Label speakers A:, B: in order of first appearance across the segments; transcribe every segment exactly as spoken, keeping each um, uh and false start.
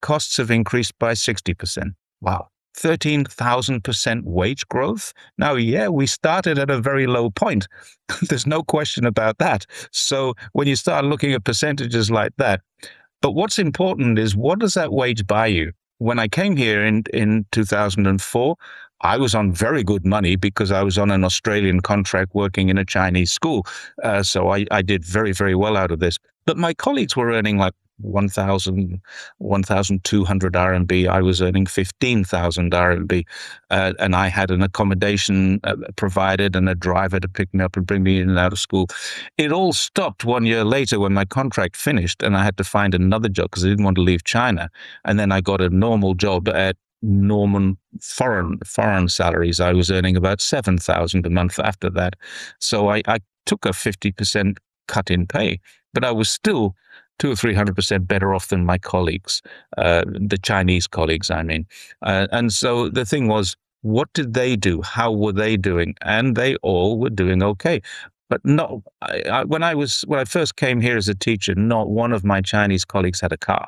A: costs have increased by sixty percent. Wow. thirteen thousand percent wage growth. Now, yeah, we started at a very low point. There's no question about that. So when you start looking at percentages like that, but what's important is, what does that wage buy you? When I came here in, in two thousand four, I was on very good money because I was on an Australian contract working in a Chinese school. Uh, so I, I did very, very well out of this. But my colleagues were earning like one thousand, one thousand two hundred R M B. I was earning fifteen thousand R M B. Uh, and I had an accommodation uh, provided and a driver to pick me up and bring me in and out of school. It all stopped one year later when my contract finished and I had to find another job because I didn't want to leave China. And then I got a normal job at Norman foreign foreign salaries. I was earning about seven thousand a month after that. So I, I took a fifty percent cut in pay, but I was still two or three hundred percent better off than my colleagues, uh, the Chinese colleagues, I mean. Uh, and so the thing was, what did they do? How were they doing? And they all were doing okay. But not I, I, when I was when I first came here as a teacher, not one of my Chinese colleagues had a car.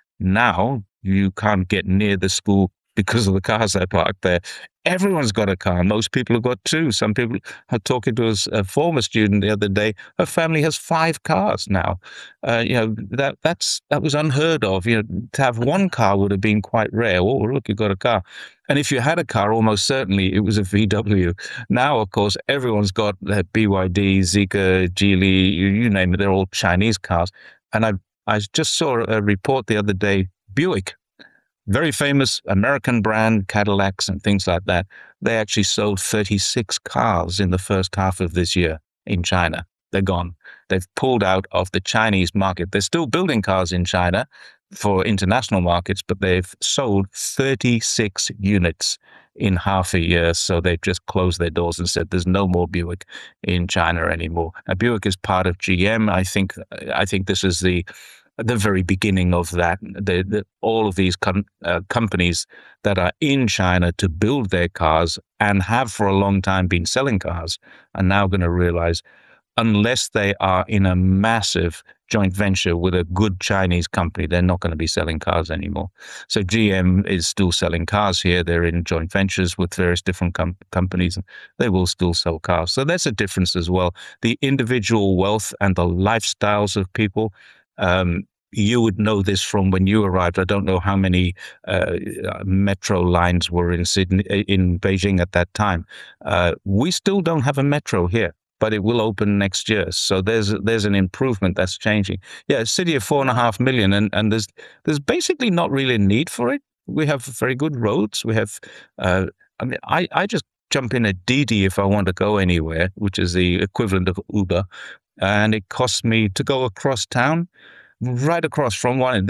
A: Now you can't get near the school because of the cars that parked there. Everyone's got a car. Most people have got two. Some people are talking to us, a former student the other day. Her family has five cars now. Uh, you know, that that's that was unheard of. You know, to have one car would have been quite rare. Oh, look, you got a car. And if you had a car, almost certainly it was a V W. Now, of course, everyone's got uh, B Y D, Zeekr, Geely, you, you name it. They're all Chinese cars. And I I just saw a report the other day, Buick, very famous American brand, Cadillacs and things like that. They actually sold thirty-six cars in the first half of this year in China. They're gone. They've pulled out of the Chinese market. They're still building cars in China for international markets, but they've sold thirty-six units in half a year. So they've just closed their doors and said there's no more Buick in China anymore. Now, Buick is part of G M. I think, I think this is the the very beginning of that. The, the, all of these com- uh, companies that are in China to build their cars and have for a long time been selling cars are now going to realize, unless they are in a massive joint venture with a good Chinese company, they're not going to be selling cars anymore. So G M is still selling cars here. They're in joint ventures with various different com- companies, and they will still sell cars. So there's a difference as well. The individual wealth and the lifestyles of people, Um, you would know this from when you arrived. I don't know how many uh, metro lines were in Sydney, in Beijing at that time. Uh, we still don't have a metro here, but it will open next year. So there's there's an improvement that's changing. Yeah, a city of four and a half million, and and there's there's basically not really a need for it. We have very good roads. We have. Uh, I mean, I I just jump in a Didi if I want to go anywhere, which is the equivalent of Uber, and it costs me to go across town. Right across from one,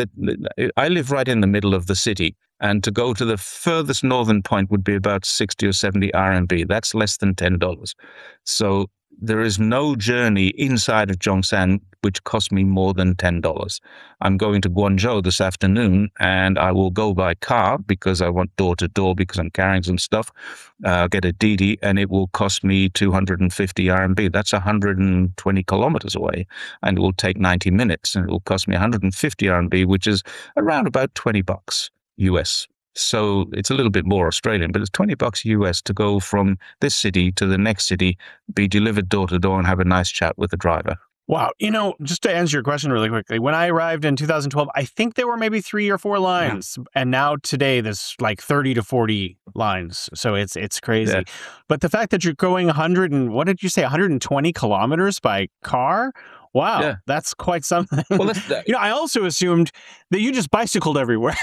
A: I live right in the middle of the city, and to go to the furthest northern point would be about sixty or seventy R M B. That's less than ten dollars. So there is no journey inside of Zhongshan which costs me more than ten dollars. I'm going to Guangzhou this afternoon, and I will go by car because I want door-to-door because I'm carrying some stuff. Uh, I'll get a Didi, and it will cost me two hundred fifty R M B. That's one hundred twenty kilometers away, and it will take ninety minutes, and it will cost me one hundred fifty R M B, which is around about twenty bucks U S. So it's a little bit more Australian, but it's twenty bucks U S to go from this city to the next city, be delivered door to door, and have a nice chat with the driver.
B: Wow. You know, just to answer your question really quickly, when I arrived in two thousand twelve, I think there were maybe three or four lines. Yeah. And now today there's like thirty to forty lines. So it's it's crazy. Yeah. But the fact that you're going one hundred and what did you say, one hundred twenty kilometers by car? Wow, yeah. That's quite something. Well, that's, that, you know, I also assumed that you just bicycled everywhere.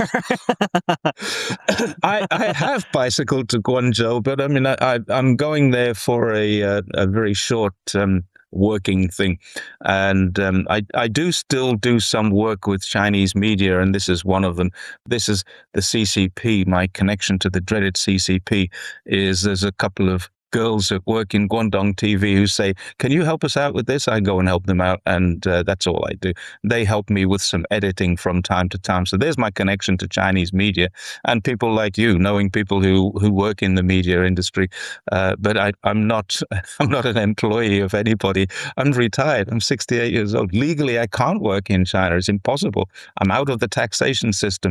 A: I, I have bicycled to Guangzhou, but I mean, I, I, I'm going there for a uh, a very short um, working thing, and um, I I do still do some work with Chinese media, and this is one of them. This is the C C P. My connection to the dreaded C C P is there's a couple of girls that work in Guangdong T V who say, can you help us out with this? I go and help them out, and uh, that's all I do. They help me with some editing from time to time. So there's my connection to Chinese media and people like you, knowing people who, who work in the media industry. Uh, but I, I'm not I'm not an employee of anybody. I'm retired. I'm sixty-eight years old. Legally, I can't work in China. It's impossible. I'm out of the taxation system.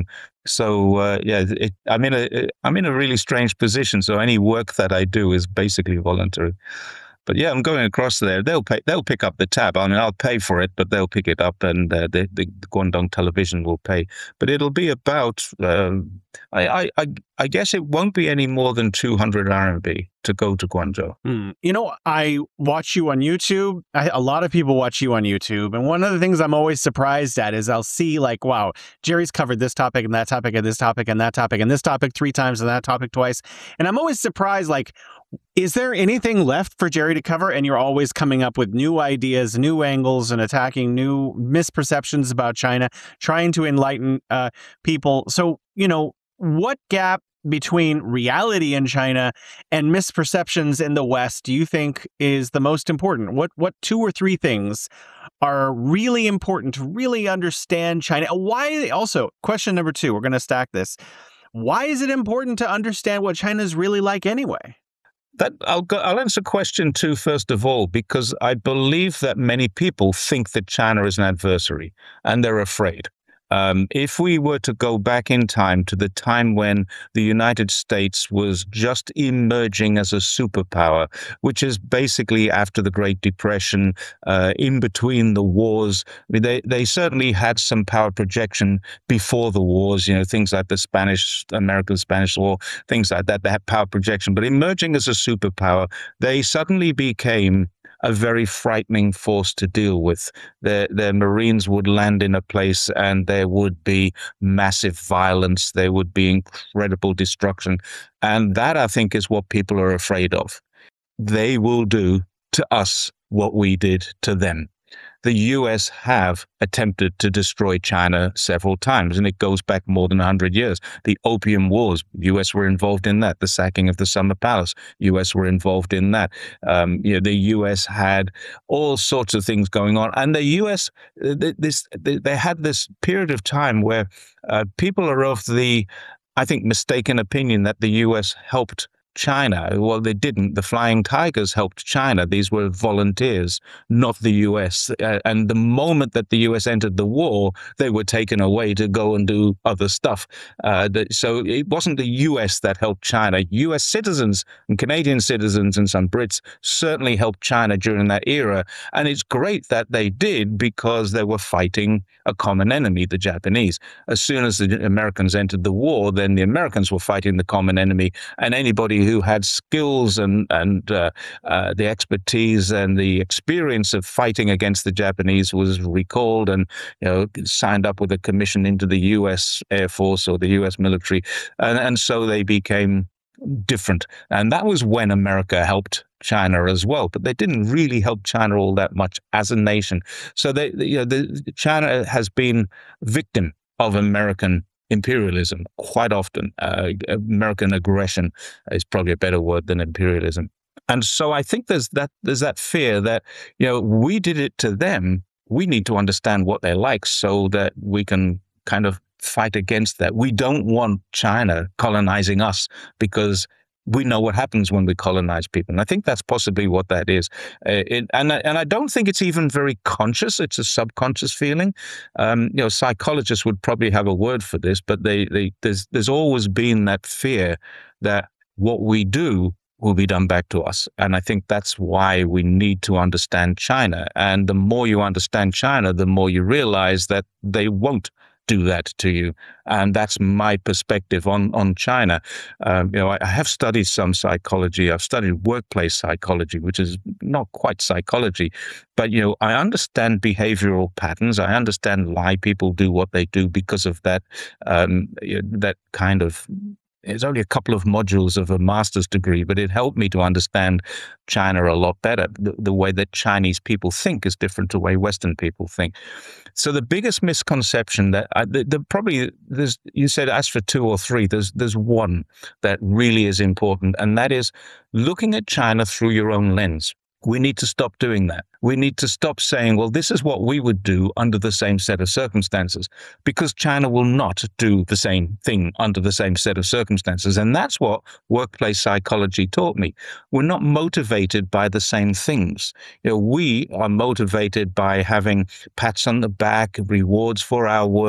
A: So uh, yeah, it, I'm in a I'm in a really strange position. So any work that I do is basically voluntary. But yeah, I'm going across there. They'll pay. They'll pick up the tab. I mean, I'll pay for it, but they'll pick it up, and uh, the, the the Guangdong Television will pay. But it'll be about. Um, I, I I I guess it won't be any more than two hundred R M B to go to Guangzhou.
B: Mm. You know, I watch you on YouTube. I, a lot of people watch you on YouTube, and one of the things I'm always surprised at is I'll see like, wow, Jerry's covered this topic and that topic and this topic and that topic and this topic three times and that topic twice, and I'm always surprised like. Is there anything left for Jerry to cover? And you're always coming up with new ideas, new angles, and attacking new misperceptions about China, trying to enlighten uh, people. So, you know, what gap between reality in China and misperceptions in the West do you think is the most important? What what two or three things are really important to really understand China? Why? Also, question number two, we're going to stack this. Why is it important to understand what China is really like anyway?
A: That I'll go, I'll answer question two first of all, because I believe that many people think that China is an adversary and they're afraid. Um, if we were to go back in time to the time when the United States was just emerging as a superpower, which is basically after the Great Depression, uh, in between the wars, I mean, they, they certainly had some power projection before the wars, you know, things like the Spanish, American-Spanish War, things like that. They had power projection, but emerging as a superpower, they suddenly became a very frightening force to deal with. Their, their Marines would land in a place and there would be massive violence. There would be incredible destruction. And that, I think, is what people are afraid of. They will do to us what we did to them. The U S have attempted to destroy China several times, and it goes back more than one hundred years. The Opium Wars, U S were involved in that. The sacking of the Summer Palace, U S were involved in that. Um, you know, the U S had all sorts of things going on, and the U S this they had this period of time where uh, people are of the, I think, mistaken opinion that the U S helped China. Well, they didn't. The Flying Tigers helped China. These were volunteers, not the U S. Uh, and the moment that the U S entered the war, they were taken away to go and do other stuff. Uh, that, so it wasn't the U S that helped China. U S citizens and Canadian citizens and some Brits certainly helped China during that era. And it's great that they did, because they were fighting a common enemy, the Japanese. As soon as the Americans entered the war, then the Americans were fighting the common enemy, and anybody who had skills and and uh, uh, the expertise and the experience of fighting against the Japanese was recalled and, you know, signed up with a commission into the U S Air Force or the U S military, and and so they became different. And that was when America helped China as well, but they didn't really help China all that much as a nation. So they, you know, the, China has been victim of American imperialism quite often. Uh, American aggression is probably a better word than imperialism. And so I think there's that there's that fear that, you know, we did it to them. We need to understand what they're like so that we can kind of fight against that. We don't want China colonizing us, because we know what happens when we colonize people. And I think that's possibly what that is. Uh, it, and, I, and I don't think it's even very conscious. It's a subconscious feeling. Um, you know, psychologists would probably have a word for this, but they, they, there's, there's always been that fear that what we do will be done back to us. And I think that's why we need to understand China. And the more you understand China, the more you realize that they won't do that to you. And that's my perspective on, on China. Um, you know, I, I have studied some psychology. I've studied workplace psychology, which is not quite psychology, but, you know, I understand behavioral patterns. I understand why people do what they do because of that, um, that kind of. It's only a couple of modules of a master's degree, but it helped me to understand China a lot better. The, the way that Chinese people think is different to the way Western people think. So the biggest misconception that I, the, the probably there's, you said ask for two or three. There's there's one that really is important, and that is looking at China through your own lens. We need to stop doing that. We need to stop saying, well, this is what we would do under the same set of circumstances, because China will not do the same thing under the same set of circumstances. And that's what workplace psychology taught me. We're not motivated by the same things. You know, we are motivated by having pats on the back, rewards for our work,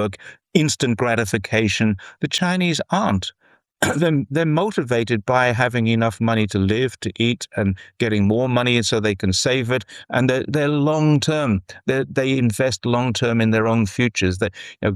A: instant gratification. The Chinese aren't. They're, they're motivated by having enough money to live, to eat, and getting more money so they can save it. And they're, they're long term. They they invest long term in their own futures. They, you know,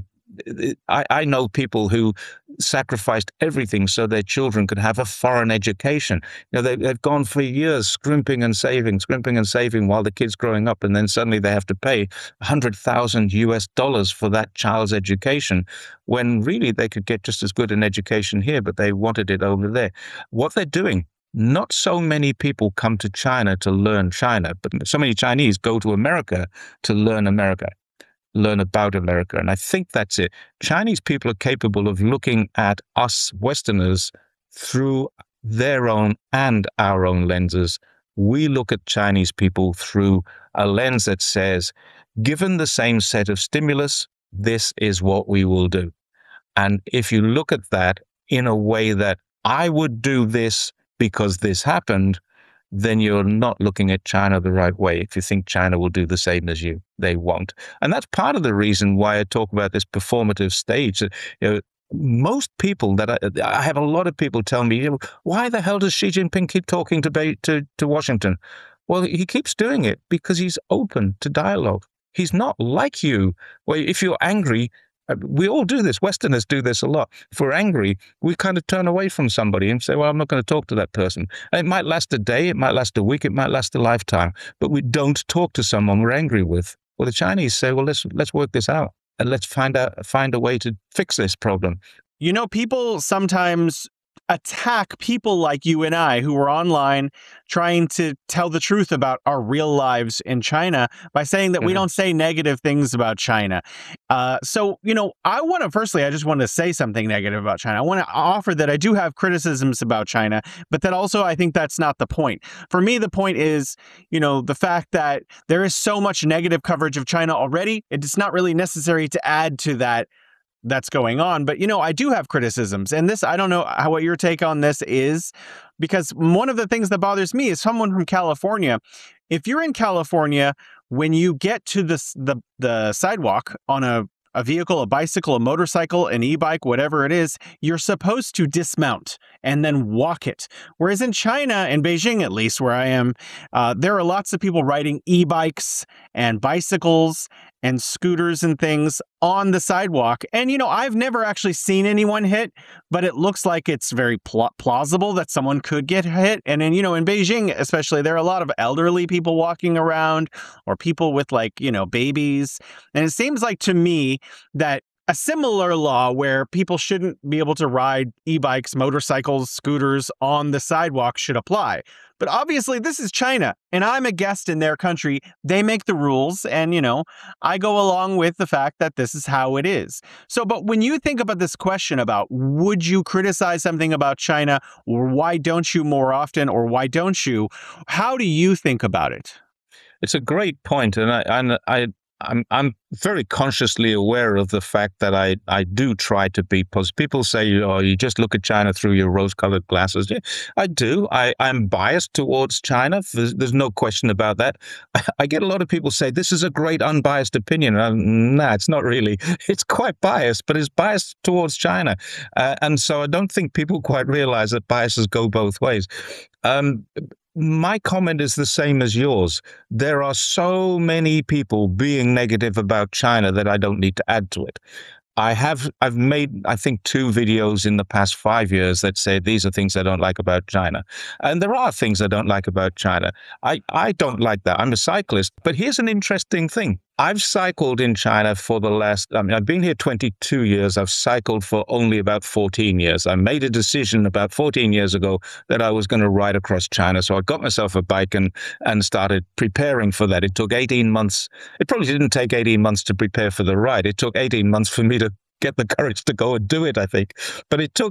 A: I, I know people who sacrificed everything so their children could have a foreign education. You know, they, they've gone for years scrimping and saving, scrimping and saving while the kid's growing up, and then suddenly they have to pay one hundred thousand U S dollars for that child's education, when really they could get just as good an education here, but they wanted it over there. What they're doing, not so many people come to China to learn China, but so many Chinese go to America to learn America. learn about America. And I think that's it. Chinese people are capable of looking at us Westerners through their own and our own lenses. We look at Chinese people through a lens that says, given the same set of stimulus, this is what we will do. And if you look at that in a way that I would do this because this happened, then you're not looking at China the right way. If you think China will do the same as you, they won't. And that's part of the reason why I talk about this performative stage. You know, most people that I, I have a lot of people tell me, you know, why the hell does Xi Jinping keep talking to, to, to Washington? Well, he keeps doing it because he's open to dialogue. He's not like you, where if you're angry, we all do this. Westerners do this a lot. If we're angry, we kind of turn away from somebody and say, well, I'm not going to talk to that person. And it might last a day, it might last a week, it might last a lifetime, but we don't talk to someone we're angry with. Well, the Chinese say, well, let's let's work this out and let's find out find a way to fix this problem.
B: You know, people sometimes attack people like you and I who are online trying to tell the truth about our real lives in China by saying that mm-hmm. we don't say negative things about China. Uh, so, you know, I want to, firstly, I just want to say something negative about China. I want to offer that I do have criticisms about China, but that also I think that's not the point. For me, the point is, you know, the fact that there is so much negative coverage of China already, it's not really necessary to add to that that's going on. But, you know, I do have criticisms. And this, I don't know how what your take on this is, because one of the things that bothers me is someone from California. If you're in California, when you get to the, the, the sidewalk on a, a vehicle, a bicycle, a motorcycle, an e-bike, whatever it is, you're supposed to dismount and then walk it. Whereas in China, in Beijing at least, where I am, uh, there are lots of people riding e-bikes and bicycles and scooters and things on the sidewalk. And, you know, I've never actually seen anyone hit, but it looks like it's very pl- plausible that someone could get hit. And then, you know, in Beijing, especially, there are a lot of elderly people walking around or people with like, you know, babies. And it seems like to me that a similar law where people shouldn't be able to ride e-bikes, motorcycles, scooters on the sidewalk should apply. But obviously, this is China, and I'm a guest in their country. They make the rules, and, you know, I go along with the fact that this is how it is. So, but when you think about this question about would you criticize something about China, or why don't you more often, or why don't you, how do you think about it?
A: It's a great point, and I, and I I'm I'm very consciously aware of the fact that I, I do try to be positive. People say, oh, you just look at China through your rose-colored glasses. Yeah, I do. I, I'm biased towards China. There's, there's no question about that. I, I get a lot of people say, this is a great unbiased opinion. And nah, it's not really. It's quite biased, but it's biased towards China. Uh, and so I don't think people quite realize that biases go both ways. Um, My comment is the same as yours. There are so many people being negative about China that I don't need to add to it. I have, I've made, I think, two videos in the past five years that say these are things I don't like about China. And there are things I don't like about China. I, I don't like that. I'm a cyclist. But here's an interesting thing. I've cycled in China for the last, I mean, I've been here twenty-two years. I've cycled for only about fourteen years. I made a decision about fourteen years ago that I was going to ride across China. So I got myself a bike and, and started preparing for that. It took eighteen months. It probably didn't take eighteen months to prepare for the ride. It took eighteen months for me to get the courage to go and do it, I think. But it took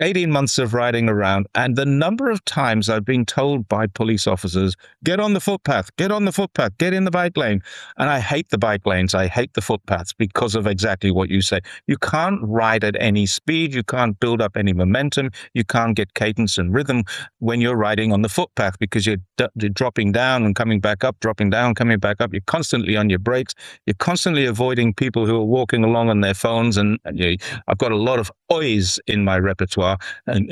A: eighteen months of riding around, and the number of times I've been told by police officers, get on the footpath, get on the footpath, get in the bike lane. And I hate the bike lanes. I hate the footpaths because of exactly what you say. You can't ride at any speed. You can't build up any momentum. You can't get cadence and rhythm when you're riding on the footpath because you're, d- you're dropping down and coming back up, dropping down, coming back up. You're constantly on your brakes. You're constantly avoiding people who are walking along on their phones. And, and you, I've got a lot of oys in my repertoire. And,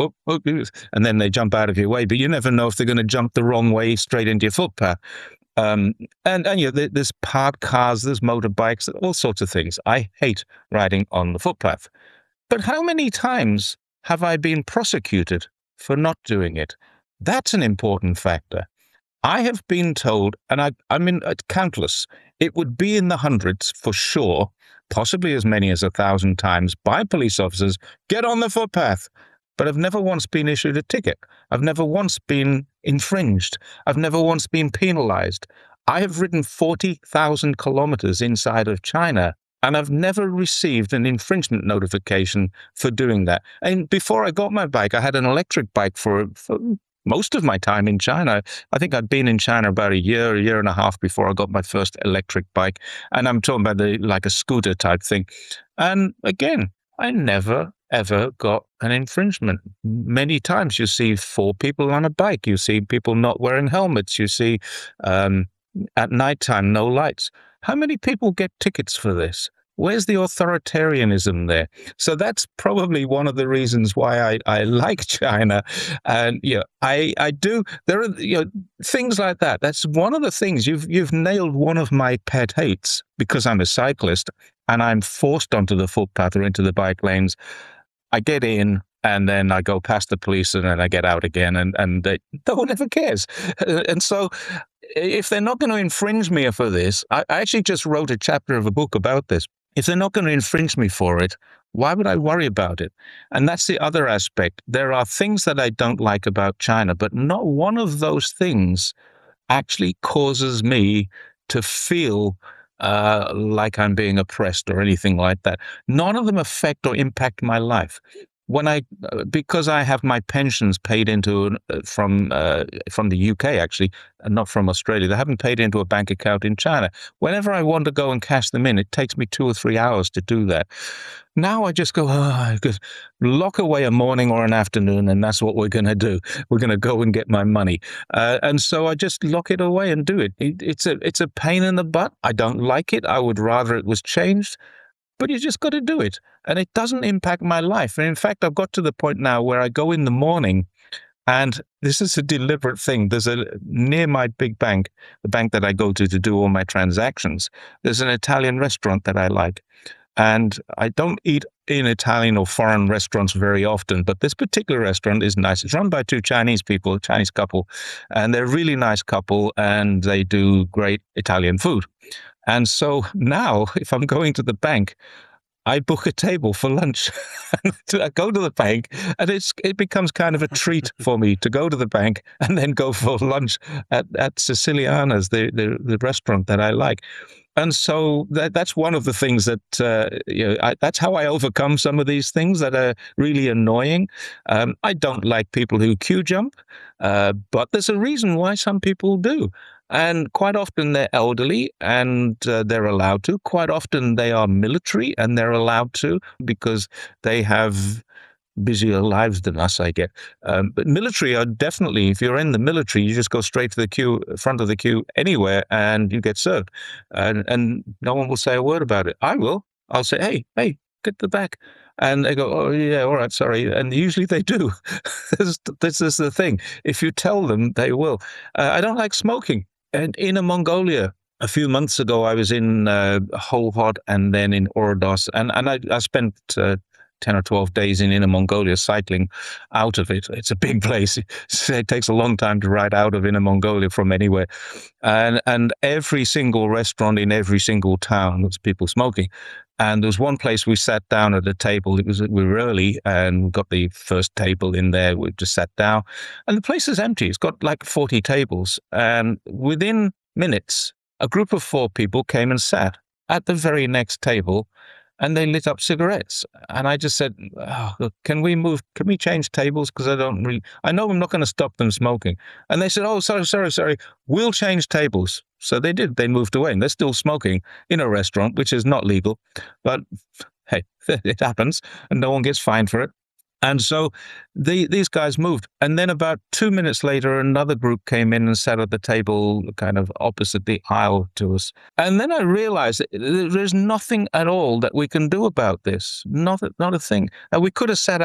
A: and then they jump out of your way. But you never know if they're going to jump the wrong way straight into your footpath. Um, and, and you know, there's parked cars, there's motorbikes, all sorts of things. I hate riding on the footpath. But how many times have I been prosecuted for not doing it? That's an important factor. I have been told, and I, I mean, uh, countless, it would be in the hundreds for sure, possibly as many as a thousand times by police officers, get on the footpath. But I've never once been issued a ticket. I've never once been infringed. I've never once been penalized. I have ridden forty thousand kilometers inside of China, and I've never received an infringement notification for doing that. And before I got my bike, I had an electric bike for, for most of my time in China. I think I'd been in China about a year, a year and a half before I got my first electric bike. And I'm talking about the like a scooter type thing. And again, I never, ever got an infringement. Many times you see four people on a bike. You see people not wearing helmets. You see um, at nighttime, no lights. How many people get tickets for this? Where's the authoritarianism there? So that's probably one of the reasons why I, I like China. And you know, I I do. There are you know things like that. That's one of the things you've you've nailed one of my pet hates because I'm a cyclist and I'm forced onto the footpath or into the bike lanes. I get in and then I go past the police and then I get out again, and and they, no one ever cares. And so, if they're not going to infringe me for this, I, I actually just wrote a chapter of a book about this. If they're not going to infringe me for it, why would I worry about it? And that's the other aspect. There are things that I don't like about China, but not one of those things actually causes me to feel uh, like I'm being oppressed or anything like that. None of them affect or impact my life. When I, because I have my pensions paid into uh, from uh, from the U K actually, and not from Australia, they haven't paid into a bank account in China. Whenever I want to go and cash them in, it takes me two or three hours to do that. Now I just go, oh, I just lock away a morning or an afternoon, and that's what we're going to do. We're going to go and get my money, uh, and so I just lock it away and do it. it. It's a it's a pain in the butt. I don't like it. I would rather it was changed. But you just got to do it. And it doesn't impact my life. And in fact, I've got to the point now where I go in the morning, and this is a deliberate thing. There's a, near my big bank, the bank that I go to to do all my transactions, there's an Italian restaurant that I like. And I don't eat in Italian or foreign restaurants very often, but this particular restaurant is nice. It's run by two Chinese people, a Chinese couple, and they're a really nice couple, and they do great Italian food. And so now, if I'm going to the bank, I book a table for lunch. I go to the bank, and it's it becomes kind of a treat for me to go to the bank and then go for lunch at, at Siciliana's, the, the the restaurant that I like. And so that that's one of the things that, uh, you know, I, that's how I overcome some of these things that are really annoying. Um, I don't like people who queue jump, uh, but there's a reason why some people do. And quite often they're elderly and uh, they're allowed to. Quite often they are military and they're allowed to because they have busier lives than us, I get. Um, but military are definitely, if you're in the military, you just go straight to the queue, front of the queue anywhere, and you get served. And, and no one will say a word about it. I will. I'll say, hey, hey, get the back. And they go, oh, yeah, all right, sorry. And usually they do. this, this is the thing. If you tell them, they will. Uh, I don't like smoking. And in Mongolia, a few months ago, I was in uh, Hol Hot and then in Ordos. And, and I, I spent uh, ten or twelve days in Inner Mongolia cycling out of it. It's a big place. It takes a long time to ride out of Inner Mongolia from anywhere. And, and every single restaurant in every single town was people smoking. And there was one place we sat down at a table. It was we were early, and we got the first table in there. We just sat down, and the place is empty. It's got like forty tables, and within minutes, a group of four people came and sat at the very next table. and they lit up cigarettes. And I just said, oh, look, can we move, can we change tables? Because I don't really, I know I'm not going to stop them smoking. And they said, oh, sorry, sorry, sorry, we'll change tables. So they did. They moved away, and they're still smoking in a restaurant, which is not legal. But hey, it happens, and no one gets fined for it. And so the, these guys moved. And then about two minutes later, another group came in and sat at the table kind of opposite the aisle to us. And then I realized that there's nothing at all that we can do about this. Not, not a thing. And we could have sat